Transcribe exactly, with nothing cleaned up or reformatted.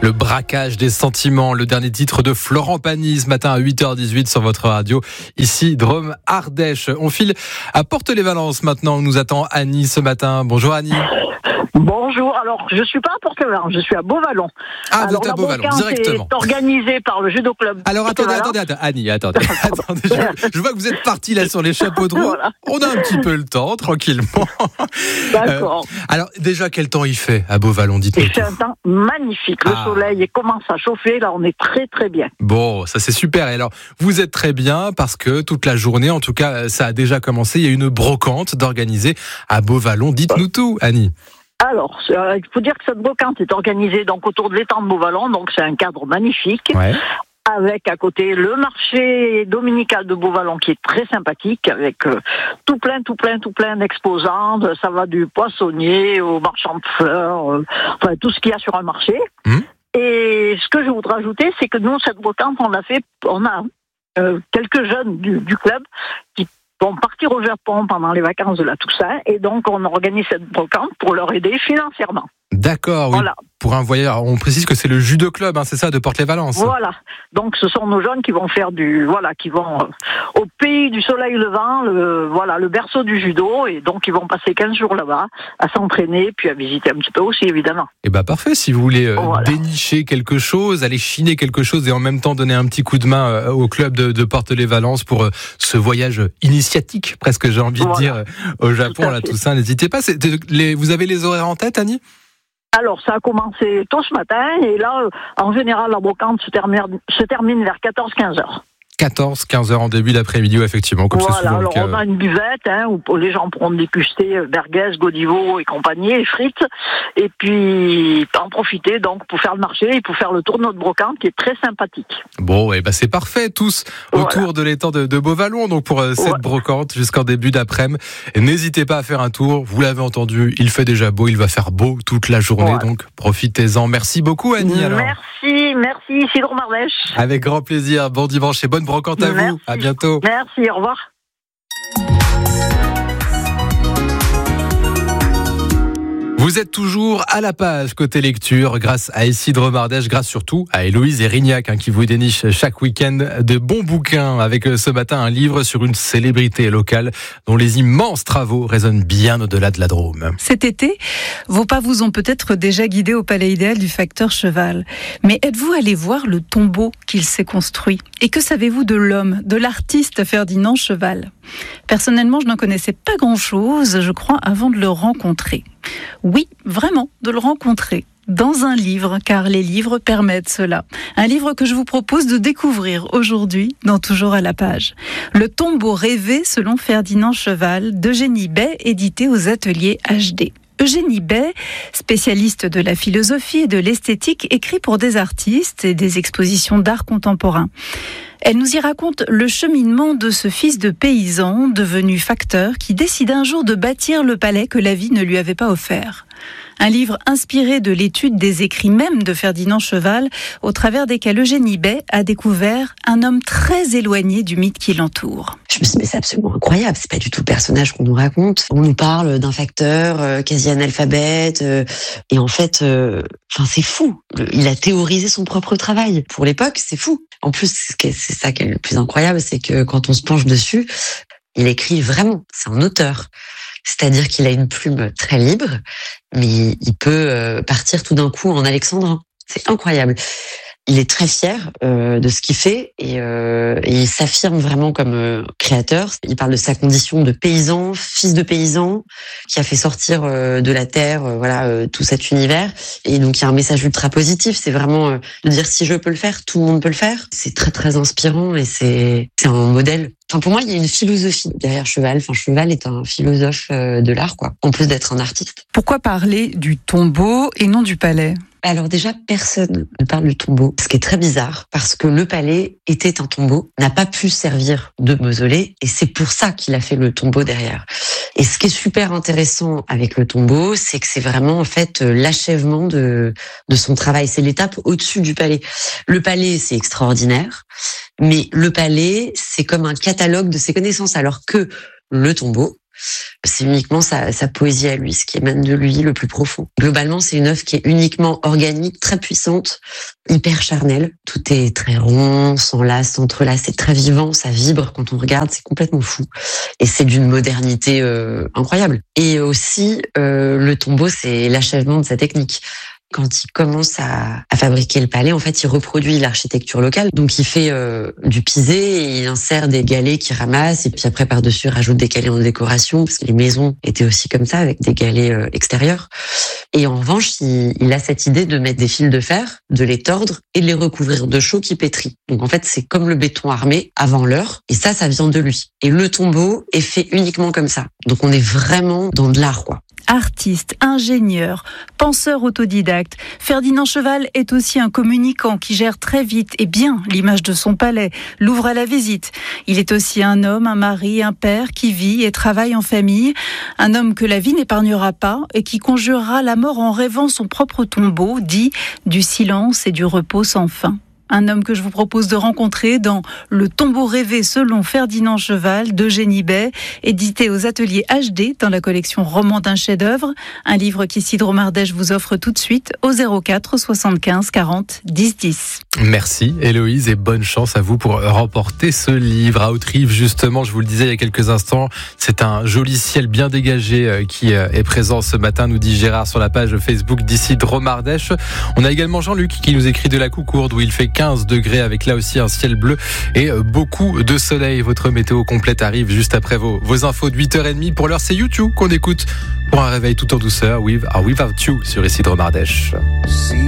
Le braquage des sentiments, le dernier titre de Florent Pagny ce matin à huit heures dix-huit sur votre radio, ici Drôme Ardèche. On file à Porte-les-Valences maintenant, où nous attend Annie ce matin. Bonjour Annie. Bonjour, alors je suis pas à Porte-les-Valences, je suis à Beauvallon. Ah, vous êtes à Beauvallon, directement. C'est organisé par le judo club. Alors attendez, attendez, attendez, Annie, attendez. attendez je, je vois que vous êtes partie là sur les chapeaux de roue. Voilà. On a un petit peu le temps, tranquillement. D'accord. Euh, alors déjà, quel temps il fait à Beauvallon, dites-moi. C'est un temps magnifique, le ah. soleil commence à chauffer, là on est très très bien. Bon, ça c'est super. Et alors, vous êtes très bien parce que toute la journée, en tout cas, ça a déjà commencé, il y a une brocante d'organiser à Beauvallon. Dites-nous tout, Annie. Alors, euh, il faut dire que cette brocante est organisée donc autour de l'étang de Beauvallon, donc c'est un cadre magnifique, ouais. Avec à côté le marché dominical de Beauvallon qui est très sympathique, avec euh, tout plein, tout plein, tout plein d'exposants. Ça va du poissonnier au marchand de fleurs, euh, enfin tout ce qu'il y a sur un marché. Mmh. Et ce que je voudrais ajouter, c'est que nous, cette brocante, on a fait, on a euh, quelques jeunes du, du club qui vont partir au Japon pendant les vacances de la Toussaint, et donc on organise cette brocante pour leur aider financièrement. D'accord, oui. Voilà. Pour un voyage, on précise que c'est le judo club, hein, c'est ça, de Porte-les-Valences. Voilà. Donc ce sont nos jeunes qui vont faire du, voilà, qui vont euh, au pays du soleil levant, le, voilà, le berceau du judo, et donc ils vont passer quinze jours là-bas à s'entraîner, puis à visiter un petit peu aussi, évidemment. Et bah parfait, si vous voulez euh, voilà. dénicher quelque chose, aller chiner quelque chose et en même temps donner un petit coup de main euh, au club de, de Porte-les-Valences pour euh, ce voyage initiatique, presque j'ai envie voilà. de dire, euh, au Japon, à la Toussaint, n'hésitez pas. C'est, les, vous avez les horaires en tête, Annie ? Alors, ça a commencé tôt ce matin, et là, en général, la brocante se termine, se termine vers quatorze à quinze heures. quatorze à quinze heures en début d'après-midi, effectivement, comme voilà, c'est souvent alors le cas. On a une buvette hein, où les gens pourront déguster merguez, godivo et compagnie, et frites, et puis en profiter donc pour faire le marché et pour faire le tour de notre brocante qui est très sympathique. Bon, et ben c'est parfait, tous voilà. autour de l'étang de, de Beauvallon, donc pour euh, cette ouais. brocante jusqu'en début d'après-midi. Et n'hésitez pas à faire un tour, vous l'avez entendu, il fait déjà beau, il va faire beau toute la journée, voilà. donc profitez-en. Merci beaucoup Annie. Alors. Merci, merci, ici Drôme Ardèche. Avec grand plaisir, bon dimanche et bonne brocante à Merci. vous. À bientôt. Merci, au revoir. Vous êtes toujours à la page côté lecture grâce à Ici Drôme Ardèche, grâce surtout à Héloïse Erignac hein, qui vous déniche chaque week-end de bons bouquins avec ce matin un livre sur une célébrité locale dont les immenses travaux résonnent bien au-delà de la Drôme. Cet été, vos pas vous ont peut-être déjà guidé au palais idéal du facteur Cheval. Mais êtes-vous allé voir le tombeau qu'il s'est construit ? Et que savez-vous de l'homme, de l'artiste Ferdinand Cheval ? Personnellement, je n'en connaissais pas grand-chose, je crois, avant de le rencontrer. Oui, vraiment, de le rencontrer dans un livre, car les livres permettent cela. Un livre que je vous propose de découvrir aujourd'hui dans Toujours à la page. Le tombeau rêvé selon Ferdinand Cheval d'Eugénie Bay, édité aux ateliers H D. Eugénie Bay, spécialiste de la philosophie et de l'esthétique, écrit pour des artistes et des expositions d'art contemporain. Elle nous y raconte le cheminement de ce fils de paysan devenu facteur qui décide un jour de bâtir le palais que la vie ne lui avait pas offert. Un livre inspiré de l'étude des écrits même de Ferdinand Cheval, au travers desquels Eugénie Bay a découvert un homme très éloigné du mythe qui l'entoure. Je me suis dit, mais c'est absolument incroyable, c'est pas du tout le personnage qu'on nous raconte. On nous parle d'un facteur euh, quasi analphabète, euh, et en fait, euh, enfin c'est fou. Il a théorisé son propre travail. Pour l'époque, c'est fou. En plus, c'est ça qui est le plus incroyable, c'est que quand on se penche dessus, il écrit vraiment, c'est un auteur. C'est-à-dire qu'il a une plume très libre, mais il peut partir tout d'un coup en alexandrin. C'est incroyable. Il est très fier euh, de ce qu'il fait et, euh, et il s'affirme vraiment comme euh, créateur. Il parle de sa condition de paysan, fils de paysan, qui a fait sortir euh, de la terre, euh, voilà, euh, tout cet univers. Et donc il y a un message ultra positif. C'est vraiment euh, de dire si je peux le faire, tout le monde peut le faire. C'est très très inspirant et c'est c'est un modèle. Enfin pour moi il y a une philosophie derrière Cheval. Enfin Cheval est un philosophe euh, de l'art quoi, en plus d'être un artiste. Pourquoi parler du tombeau et non du palais ? Alors déjà, personne ne parle du tombeau, ce qui est très bizarre, parce que le palais était un tombeau, n'a pas pu servir de mausolée, et c'est pour ça qu'il a fait le tombeau derrière. Et ce qui est super intéressant avec le tombeau, c'est que c'est vraiment en fait l'achèvement de, de son travail, c'est l'étape au-dessus du palais. Le palais, c'est extraordinaire, mais le palais, c'est comme un catalogue de ses connaissances, alors que le tombeau, C'est uniquement sa, sa poésie à lui, ce qui émane de lui le plus profond. Globalement, c'est une œuvre qui est uniquement organique, très puissante, hyper charnelle. Tout est très rond, s'enlace, s'entrelace, c'est très vivant, ça vibre quand on regarde, c'est complètement fou. Et c'est d'une modernité euh, incroyable. Et aussi, euh, le tombeau, c'est l'achèvement de sa technique. Quand il commence à, à fabriquer le palais, en fait, il reproduit l'architecture locale. Donc, il fait euh, du pisé et il insère des galets qu'il ramasse. Et puis après, par-dessus, il rajoute des galets en décoration, parce que les maisons étaient aussi comme ça, avec des galets euh, extérieurs. Et en revanche, il, il a cette idée de mettre des fils de fer, de les tordre et de les recouvrir de chaux qui pétrit. Donc, en fait, c'est comme le béton armé avant l'heure. Et ça, ça vient de lui. Et le tombeau est fait uniquement comme ça. Donc, on est vraiment dans de l'art, quoi. Artiste, ingénieur, penseur autodidacte, Ferdinand Cheval est aussi un communicant qui gère très vite et bien l'image de son palais, l'ouvre à la visite. Il est aussi un homme, un mari, un père qui vit et travaille en famille, un homme que la vie n'épargnera pas et qui conjurera la mort en rêvant son propre tombeau, dit du silence et du repos sans fin. Un homme que je vous propose de rencontrer dans Le tombeau rêvé selon Ferdinand Cheval d'Eugénie Bay, édité aux ateliers H D dans la collection Roman d'un chef-d'œuvre. Un livre qu'Isidro Mardèche vous offre tout de suite au zéro quatre soixante-quinze quarante dix dix. Merci Héloïse et bonne chance à vous pour remporter ce livre. À Haute-Rive, justement, je vous le disais il y a quelques instants, c'est un joli ciel bien dégagé qui est présent ce matin, nous dit Gérard sur la page Facebook d'Isidro Mardèche. On a également Jean-Luc qui nous écrit de la Coucourde où il fait quinze degrés avec là aussi un ciel bleu et beaucoup de soleil. Votre météo complète arrive juste après vos, vos infos de huit heures trente. Pour l'heure, c'est YouTube qu'on écoute pour un réveil tout en douceur with, Without You sur Isidro Mardèche.